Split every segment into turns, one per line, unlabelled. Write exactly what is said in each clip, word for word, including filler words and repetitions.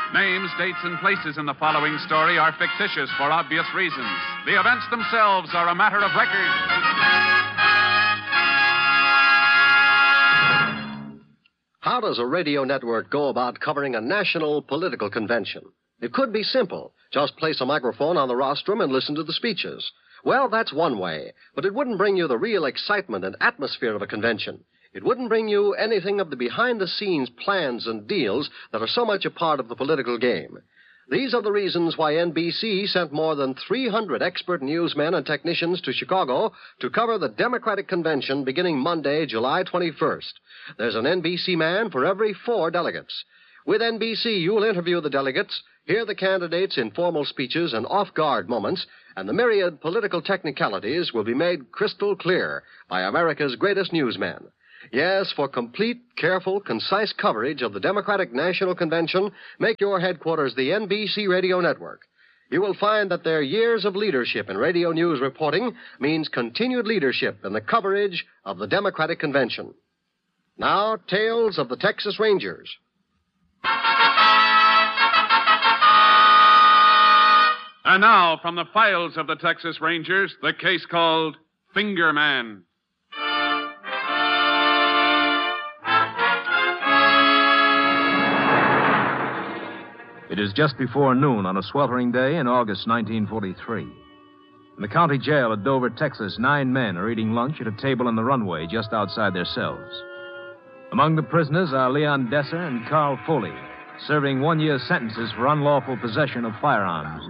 Names, dates, and places in the following story are fictitious for obvious reasons. The events themselves are a matter of record.
How does a radio network go about covering a national political convention? It could be simple. Just place a microphone on the rostrum and listen to the speeches. Well, that's one way, but it wouldn't bring you the real excitement and atmosphere of a convention. It wouldn't bring you anything of the behind-the-scenes plans and deals that are so much a part of the political game. These are the reasons why N B C sent more than three hundred expert newsmen and technicians to Chicago to cover the Democratic Convention beginning Monday, July twenty-first. There's an N B C man for every four delegates. With N B C, you'll interview the delegates, hear the candidates' informal speeches and off-guard moments, and the myriad political technicalities will be made crystal clear by America's greatest newsmen. Yes, for complete, careful, concise coverage of the Democratic National Convention, make your headquarters the N B C Radio Network. You will find that their years of leadership in radio news reporting means continued leadership in the coverage of the Democratic Convention. Now, Tales of the Texas Rangers.
And now, from the files of the Texas Rangers, the case called Finger Man.
It is just before noon on a sweltering day in August nineteen forty-three. In the county jail at Dover, Texas, nine men are eating lunch at a table on the runway just outside their cells. Among the prisoners are Leon Desser and Carl Foley, serving one-year sentences for unlawful possession of firearms.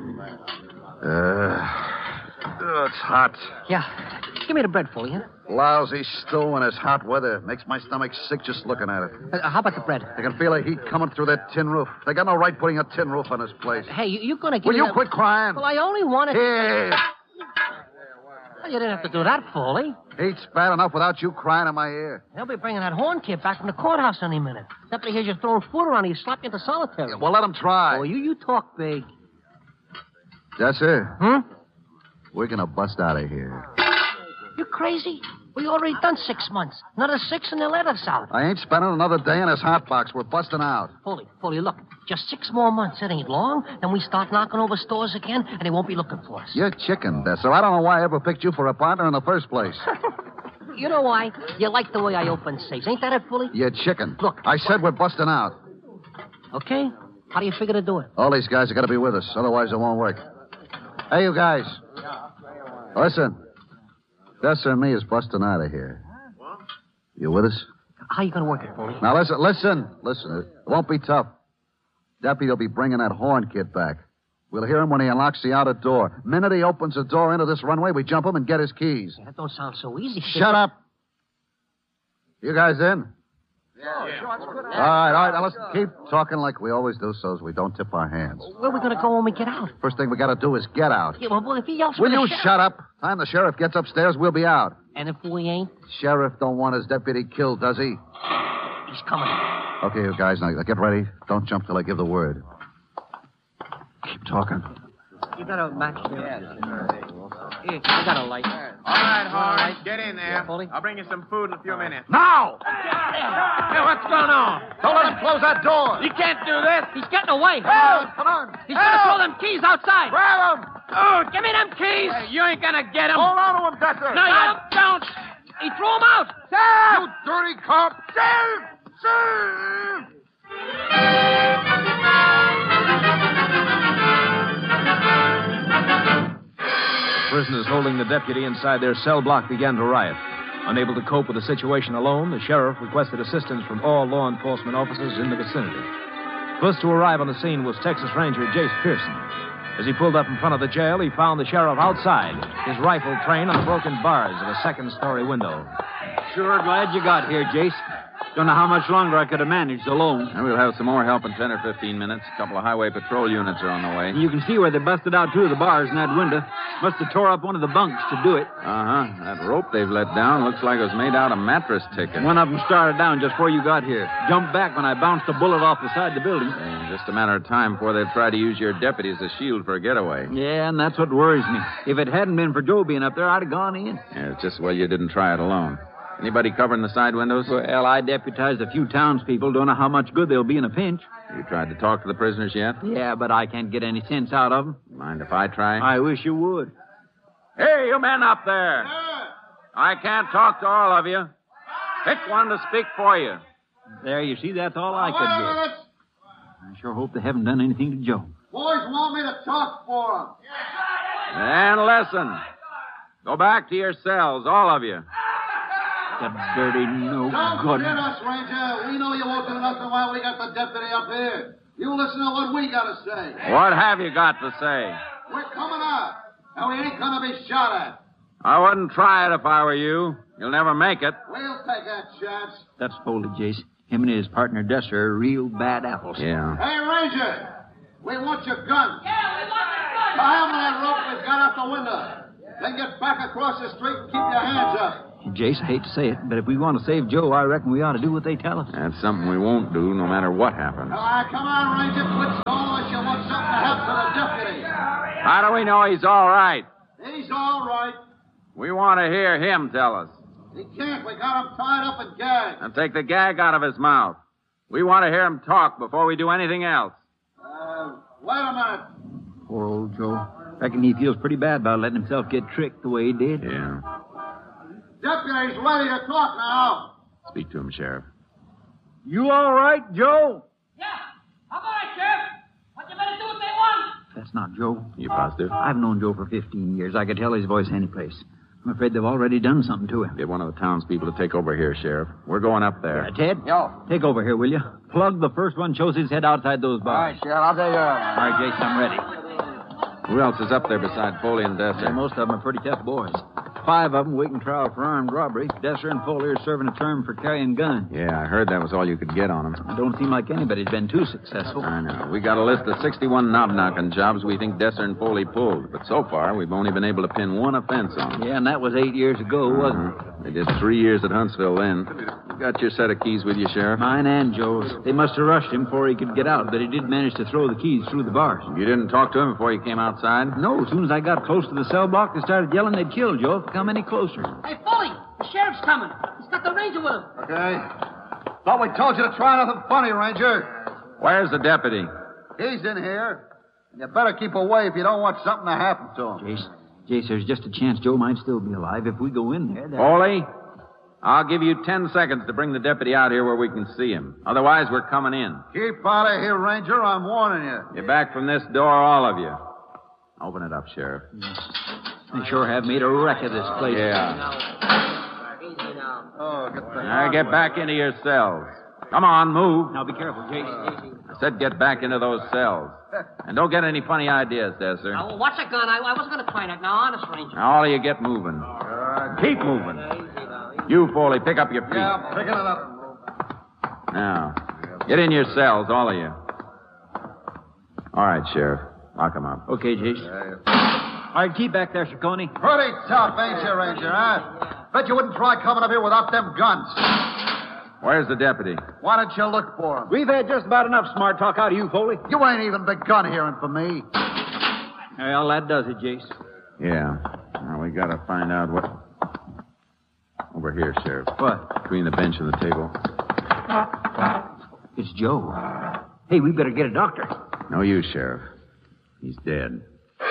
Uh, oh, it's hot.
Yeah. Give me the bread, Foley, huh?
Lousy stew in this hot weather. Makes my stomach sick just looking at it.
Uh, how about the bread?
I can feel the heat coming through that tin roof. They got no right putting a tin roof on this place.
Hey, you, you gonna give
Will
me
you
that...
quit crying?
Well, I only wanted...
Here.
Well, you didn't have to do that, Foley.
Heat's bad enough without you crying in my ear.
They'll be bringing that horn kid back from the courthouse any minute. Deputy hears you throwing food around, he'll slap you into solitary.
Yeah, well, let him try.
Oh, you, you talk big.
Desser.
Hmm?
We're gonna bust out of here.
You crazy? We already done six months. Another six and they'll let us out.
I ain't spending another day in this hot box. We're busting out.
Foley, Foley, look. Just six more months. It ain't long. Then we start knocking over stores again, and they won't be looking for us.
You're chicken, Desser. I don't know why I ever picked you for a partner in the first place.
You know why? You like the way I open safes. Ain't that it, Foley?
You're chicken.
Look.
I said we're busting out.
Okay. How do you figure to do it?
All these guys have got to be with us. Otherwise, it won't work. Hey, you guys. Listen. Desser and me is busting out of here. You with us?
How you going to work it, Foley?
Now, listen, listen, listen. It won't be tough. Deputy will be bringing that horn kid back. We'll hear him when he unlocks the outer door. Minute he opens the door into this runway, we jump him and get his keys.
Yeah, that don't sound so easy.
Shut up. You guys in? Yeah. yeah. All right, all right. Now, let's keep talking like we always do so as we don't tip our hands.
Where are we going to go when we get out?
First thing we got to do is get out.
Yeah, well, if he yells for
Will
the
you
sheriff...
shut up? Time the sheriff gets upstairs, we'll be out.
And if we ain't?
Sheriff don't want his deputy killed, does he?
He's coming.
Okay, you guys, now get ready. Don't jump till I give the word. Keep talking.
You got a match there? Here, you got a light.
All right, Horn. Get in there.
Yeah, Foley?
I'll bring you some food in a few minutes.
Now!
Hey, what's going on?
Don't let him close that door.
You can't do this.
He's getting away.
Help! Come on.
He's going to throw them keys outside.
Grab him!
Oh, give me them keys. Hey, you ain't gonna get them.
Hold on to him, Desser.
No, you don't.
He threw them out.
You dirty cop! Save! Save!
Prisoners holding the deputy inside their cell block began to riot. Unable to cope with the situation alone, the sheriff requested assistance from all law enforcement officers in the vicinity. First to arrive on the scene was Texas Ranger Jace Pearson. As he pulled up in front of the jail, he found the sheriff outside, his rifle trained on the broken bars of a second-story window.
Sure glad you got here, Jace. Don't know how much longer I could have managed alone.
And we'll have some more help in ten or fifteen minutes. A couple of highway patrol units are on the way.
You can see where they busted out two of the bars in that window. Must have tore up one of the bunks to do it.
Uh-huh. That rope they've let down looks like it was made out of mattress ticket.
One of them started down just before you got here. Jumped back when I bounced a bullet off the side of the building.
Uh, just a matter of time before they try to use your deputy as a shield for a getaway.
Yeah, and that's what worries me. If it hadn't been for Joe being up there, I'd have gone in.
Yeah, it's just well you didn't try it alone. Anybody covering the side windows?
Well, I deputized a few townspeople. Don't know how much good they'll be in a pinch.
You tried to talk to the prisoners yet?
Yeah, but I can't get any sense out of them.
Mind if I try?
I wish you would.
Hey, you men up there. I can't talk to all of you. Pick one to speak for you.
There, you see, that's all I could get. I sure hope they haven't done anything to Joe.
Boys want me to talk for them.
And listen. Go back to your cells, all of you.
The dirty no
Don't
good.
kid us, Ranger. We know you won't do nothing while we got the deputy up here. You listen to what we got to say.
What have you got to say?
We're coming out, and we ain't going to be shot at.
I wouldn't try it if I were you. You'll never make it.
We'll take that chance.
That's Foley, Jace. Him and his partner, Desser, are real bad apples.
Yeah.
Hey, Ranger, we want your gun.
Yeah, we want the gun.
Tie him to that rope we've got out the window. Then get back across the street and keep your hands up.
Jace, I hate to say it, but if we want to save Joe, I reckon we ought to do what they tell us.
That's something we won't do, no matter what happens.
All right, come on, Ranger. Quit stalling unless you want something to help to the deputy.
How do we know he's all right?
He's all right.
We want to hear him tell us.
He can't. We got him tied up and gagged.
Now take the gag out of his mouth. We want to hear him talk before we do anything else.
Uh, wait a minute.
Poor old Joe. Reckon he feels pretty bad about letting himself get tricked the way he did.
Yeah.
Deputy's ready to talk now.
Speak to him, Sheriff.
You all right, Joe?
Yeah. How about it, Sheriff? What you better do if they want?
That's not Joe.
You positive?
I've known Joe for fifteen years. I could tell his voice any place. I'm afraid they've already done something to him.
Get one of the townspeople to take over here, Sheriff. We're going up there.
Uh, Ted? Yo. Take over here, will you? Plug the first one shows his head outside those bars.
Sheriff, I'll take care of it.
All right, Jason, I'm ready.
Who else is up there besides Foley and Desser?
Yeah, most of them are pretty tough boys. Five of them waiting trial for armed robbery. Desser and Foley are serving a term for carrying guns.
Yeah, I heard that was all you could get on them.
It don't seem like anybody's been too successful.
I know. We got a list of sixty-one knob-knocking jobs we think Desser and Foley pulled. But so far, we've only been able to pin one offense on them.
Yeah, and that was eight years ago, wasn't
Uh-huh. They did three years at Huntsville then. You got your set of keys with you,
it?
Sheriff?
Mine and Joe's. They must have rushed him before he could get out, but he did manage to throw the keys through the bars.
You didn't talk to him before you came outside?
No, as soon as I got close to the cell block, they started yelling they'd kill Joe if he come any closer.
Hey, Foley, the sheriff's coming. He's got the ranger with him.
Okay. Thought we told you to try nothing funny, Ranger.
Where's the deputy?
He's in here. You better keep away if you don't want something to happen to him.
Jace, Jace, there's just a chance Joe might still be alive. If we go in there, that...
Foley, I'll give you ten seconds to bring the deputy out here where we can see him. Otherwise, we're coming in.
Keep out of here, Ranger. I'm warning you.
You're back from this door, all of you. Open it up, Sheriff.
They sure have made a wreck of this place.
Yeah.
Easy now.
Oh, get the...
Now get back into your cells. Come on, move.
Now be careful, Jace.
I said get back into those cells. And don't get any funny ideas, Desser.
Now, what's a gun? I, I wasn't going to try that. Now, honest, Ranger.
Now, all of you get moving. Keep moving. You, Foley, pick up your feet.
Yeah, I'm picking it up.
Now, get in your cells, all of you. All right, Sheriff. Lock him up.
Okay, Jace. All right, keep back there, Ciccone.
Pretty tough, ain't you, Ranger, huh? Bet you wouldn't try coming up here without them guns.
Where's the deputy?
Why don't you look for him?
We've had just about enough smart talk out of you, Foley.
You ain't even begun hearing from me.
Well, that does it, Jace.
Yeah. Now, we gotta find out what... Over here, Sheriff.
What?
Between the bench and the table.
It's Joe. Hey, we better get a doctor.
No use, Sheriff. He's dead.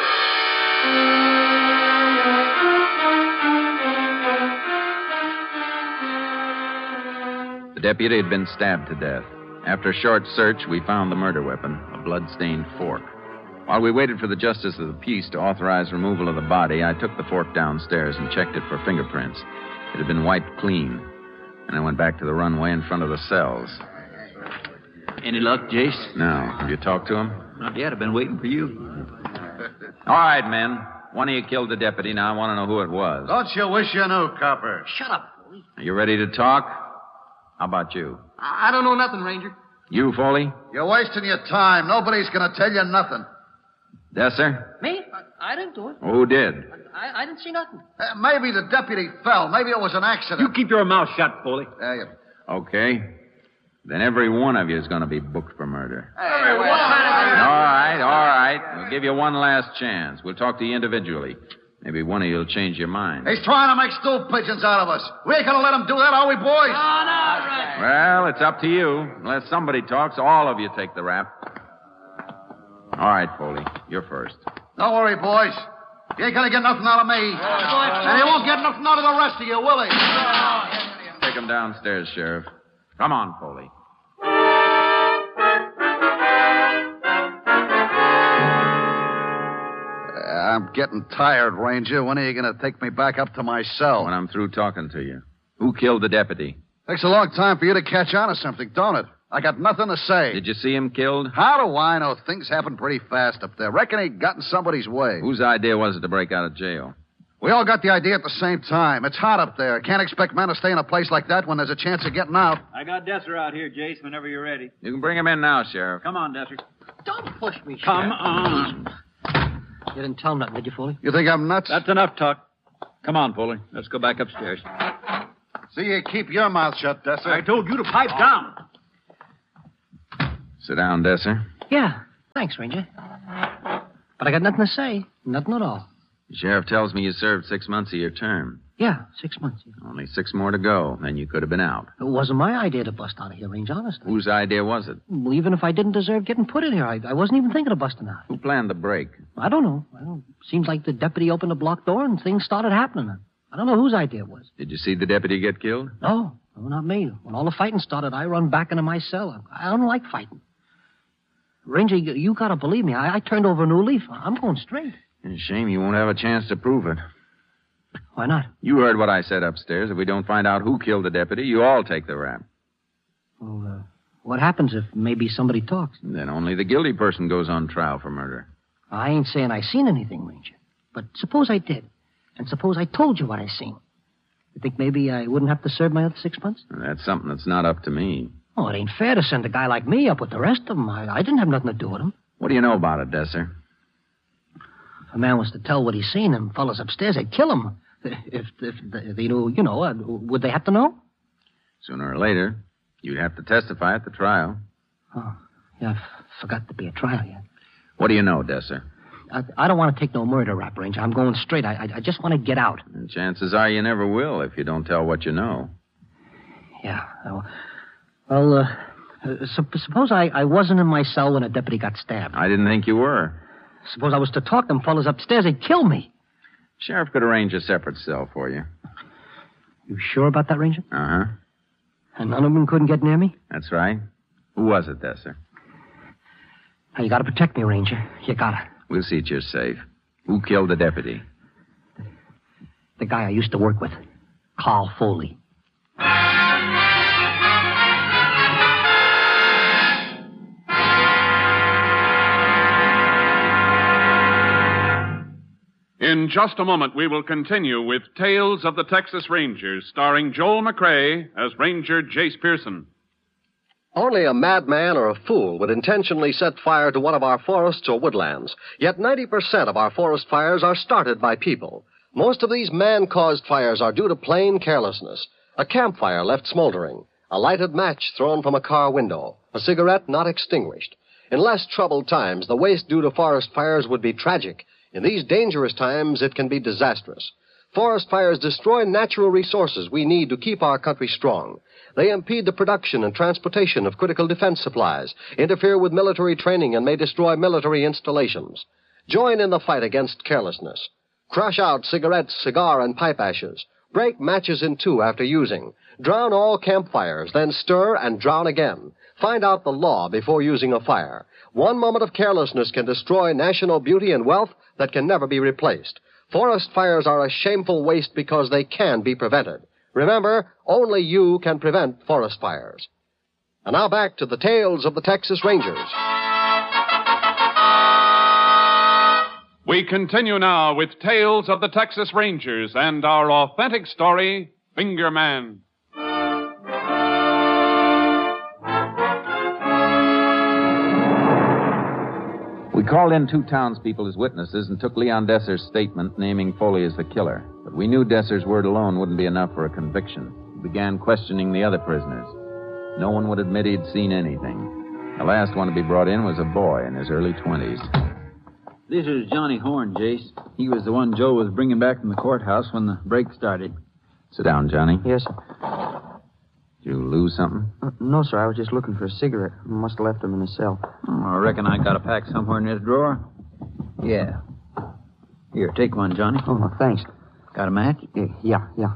The deputy had been stabbed to death. After a short search, we found the murder weapon, a blood-stained fork. While we waited for the justice of the peace to authorize removal of the body, I took the fork downstairs and checked it for fingerprints. It had been wiped clean. And I went back to the runway in front of the cells.
Any luck, Jace?
Now, have you talked to him?
Not yet. I've been waiting for you.
All right, men. One of you killed the deputy. Now I want to know who it was.
Don't you wish you knew, Copper?
Shut up, Foley.
Are you ready to talk? How about you?
I, I don't know nothing, Ranger.
You, Foley?
You're wasting your time. Nobody's going to tell you nothing.
Desser?
Me? I, I didn't do it.
Well, who did?
I, I didn't see nothing.
Uh, maybe the deputy fell. Maybe it was an accident.
You keep your mouth shut, Foley.
There you...
Okay. Then every one of you is going to be booked for murder.
Hey, what kind of...
All right, all right. We'll give you one last chance. We'll talk to you individually. Maybe one of you will change your mind.
He's trying to make stool pigeons out of us. We ain't gonna let him do that, are we, boys?
Well, it's up to you. Unless somebody talks, all of you take the rap. All right, Foley, you're first.
Don't worry, boys. You ain't gonna get nothing out of me. And he won't get nothing out of the rest of you, will he?
Take him downstairs, Sheriff. Come on, Foley.
I'm getting tired, Ranger. When are you going to take me back up to my cell?
When I'm through talking to you. Who killed the deputy?
Takes a long time for you to catch on to something, don't it? I got nothing to say.
Did you see him killed?
How do I know? Things happen pretty fast up there. Reckon he got in somebody's way.
Whose idea was it to break out of jail?
We all got the idea at the same time. It's hot up there. Can't expect men to stay in a place like that when there's a chance of getting out.
I got Desser out here, Jace, whenever you're ready.
You can bring him in now, Sheriff.
Come on, Desser.
Don't push me,
Come
Sheriff.
on.
You didn't tell him nothing, did you, Foley?
You think I'm nuts?
That's enough talk. Come on, Foley. Let's go back upstairs.
See, you keep your mouth shut, Desser.
I told you to pipe down.
Sit down, Desser.
Yeah, thanks, Ranger. But I got nothing to say. Nothing at all.
The sheriff tells me you served six months of your term.
Yeah, six months.
Only six more to go, then you could have been out.
It wasn't my idea to bust out of here, Ranger, honestly.
Whose idea was it?
Well, even if I didn't deserve getting put in here, I, I wasn't even thinking of busting out.
Who planned the break?
I don't know. I don't. Seems like the deputy opened a block door and things started happening. I don't know whose idea it was.
Did you see the deputy get killed?
No, no, not me. When all the fighting started, I run back into my cell. I don't like fighting. Ranger, you, you gotta believe me. I, I turned over a new leaf. I'm going straight.
It's a shame you won't have a chance to prove it.
Why not?
You heard what I said upstairs. If we don't find out who killed the deputy, you all take the rap.
Well, uh, what happens if maybe somebody talks?
Then only the guilty person goes on trial for murder.
I ain't saying I seen anything, Ranger. But suppose I did. And suppose I told you what I seen. You think maybe I wouldn't have to serve my other six months?
That's something that's not up to me.
Oh, it ain't fair to send a guy like me up with the rest of them. I, I didn't have nothing to do with him.
What do you know about it, Desser?
If a man was to tell what he's seen, them fellas upstairs, they'd kill him. If, if, if they knew, you know, uh, would they have to know?
Sooner or later, you'd have to testify at the trial.
Oh, yeah, I f- forgot to be a trial yet.
What do you know, Desser?
I, I don't want to take no murder rap, Ranger. I'm going straight. I, I, I just want to get out.
And chances are you never will if you don't tell what you know.
Yeah. Well, well uh, uh, sup- suppose I, I wasn't in my cell when a deputy got stabbed.
I didn't think you were.
Suppose I was to talk them fellas upstairs, they'd kill me.
Sheriff could arrange a separate cell for you.
You sure about that, Ranger?
Uh-huh.
And none of them couldn't get near me?
That's right. Who was it, Desser?
Now, you gotta protect me, Ranger. You gotta.
We'll see that you're safe. Who killed the deputy?
The guy I used to work with, Carl Foley.
In just a moment, we will continue with Tales of the Texas Rangers, starring Joel McRae as Ranger Jace Pearson.
Only a madman or a fool would intentionally set fire to one of our forests or woodlands. Yet ninety percent of our forest fires are started by people. Most of these man-caused fires are due to plain carelessness. A campfire left smoldering, a lighted match thrown from a car window, a cigarette not extinguished. In less troubled times, the waste due to forest fires would be tragic. In these dangerous times, it can be disastrous. Forest fires destroy natural resources we need to keep our country strong. They impede the production and transportation of critical defense supplies, interfere with military training, and may destroy military installations. Join in the fight against carelessness. Crush out cigarettes, cigar, and pipe ashes. Break matches in two after using. Drown all campfires, then stir and drown again. Find out the law before using a fire. One moment of carelessness can destroy national beauty and wealth that can never be replaced. Forest fires are a shameful waste because they can be prevented. Remember, only you can prevent forest fires. And now back to the Tales of the Texas Rangers.
We continue now with Tales of the Texas Rangers and our authentic story, Finger Man.
We called in two townspeople as witnesses and took Leon Desser's statement naming Foley as the killer. But we knew Desser's word alone wouldn't be enough for a conviction. We began questioning the other prisoners. No one would admit he'd seen anything. The last one to be brought in was a boy in his early twenties.
This is Johnny Horn, Jace. He was the one Joe was bringing back from the courthouse when the break started.
Sit down, Johnny.
Yes, sir.
Did you lose something?
Uh, no, sir. I was just looking for a cigarette. Must have left them in the cell.
Oh, I reckon I got a pack somewhere in this drawer. Yeah. Here, take one, Johnny.
Oh, no, thanks.
Got a match?
Yeah, yeah.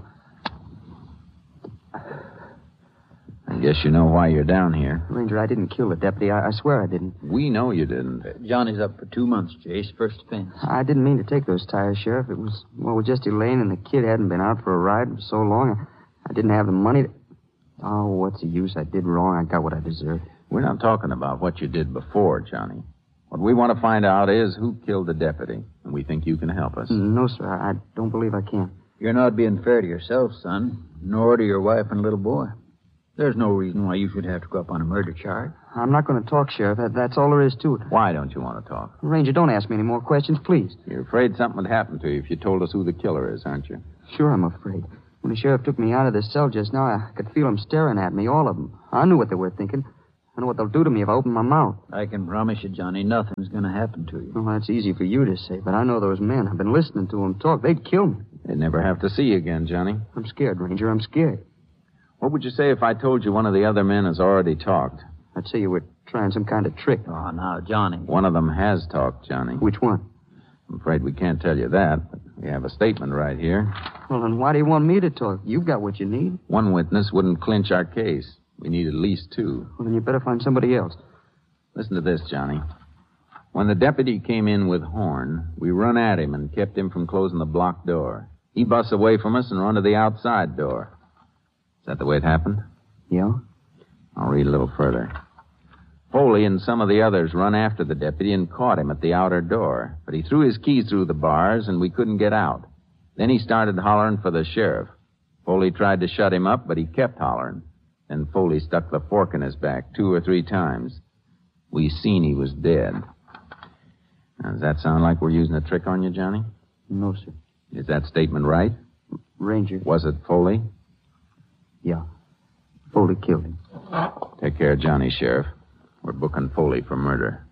I guess you know why you're down here.
Ranger, I didn't kill the deputy. I, I swear I didn't.
We know you didn't.
Uh, Johnny's up for two months, Jace. First offense.
I didn't mean to take those tires, Sheriff. It was, well, with just Elaine and the kid hadn't been out for a ride for so long. I, I didn't have the money to... Oh, what's the use? I did wrong. I got what I deserved.
We're not talking about what you did before, Johnny. What we want to find out is who killed the deputy, and we think you can help us.
No, sir. I, I don't believe I can.
You're not being fair to yourself, son, nor to your wife and little boy. There's no reason why you should have to go up on a murder charge.
I'm not going to talk, Sheriff. That, that's all there is to it.
Why don't you want to talk?
Ranger, don't ask me any more questions, please.
You're afraid something would happen to you if you told us who the killer is, aren't you?
Sure, I'm afraid. When the sheriff took me out of the cell just now, I could feel them staring at me, all of them. I knew what they were thinking. I know what they'll do to me if I open my mouth.
I can promise you, Johnny, nothing's going to happen to you.
Well, that's easy for you to say, but I know those men. I've been listening to them talk. They'd kill me.
They'd never have to see you again, Johnny.
I'm scared, Ranger. I'm scared.
What would you say if I told you one of the other men has already talked?
I'd say you were trying some kind of trick.
Oh, now, Johnny.
One of them has talked, Johnny.
Which one?
I'm afraid we can't tell you that, but we have a statement right here.
Well, then why do you want me to talk? You've got what you need.
One witness wouldn't clinch our case. We need at least two.
Well, then you better find somebody else.
Listen to this, Johnny. When the deputy came in with Horn, we run at him and kept him from closing the block door. He busts away from us and run to the outside door. Is that the way it happened?
Yeah?
I'll read a little further. Foley and some of the others run after the deputy and caught him at the outer door. But he threw his keys through the bars and we couldn't get out. Then he started hollering for the sheriff. Foley tried to shut him up, but he kept hollering. Then Foley stuck the fork in his back two or three times. We seen he was dead. Now, does that sound like we're using a trick on you, Johnny?
No, sir.
Is that statement right?
Ranger.
Was it Foley?
Yeah. Foley killed him.
Take care of Johnny, Sheriff. We're booking Foley for murder.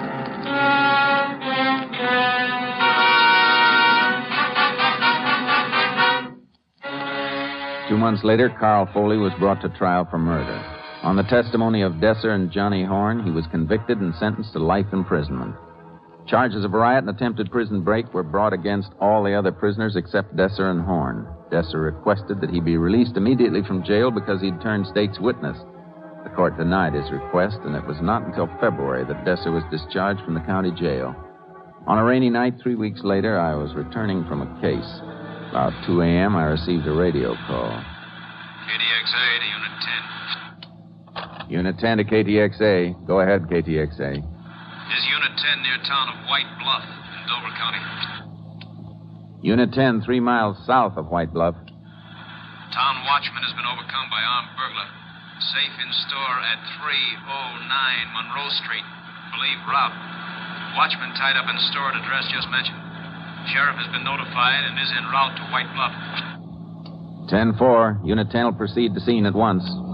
Two months later, Carl Foley was brought to trial for murder. On the testimony of Desser and Johnny Horn, he was convicted and sentenced to life imprisonment. Charges of riot and attempted prison break were brought against all the other prisoners except Desser and Horn. Desser requested that he be released immediately from jail because he'd turned state's witness. The court denied his request, and it was not until February that Desser was discharged from the county jail. On a rainy night, three weeks later, I was returning from a case. About two a.m., I received a radio call.
K T X A to Unit ten.
Unit ten to K T X A. Go ahead, K T X A.
Is Unit ten near town of White Bluff in Dover County?
Unit ten, three miles south of White Bluff.
Town watchman has been overcome by armed burglar. Safe in store at three oh nine Monroe Street. Believe robbed. Watchman tied up in store at address just mentioned. Sheriff has been notified and is en route to White Bluff.
ten four. Unit ten will proceed to scene at once.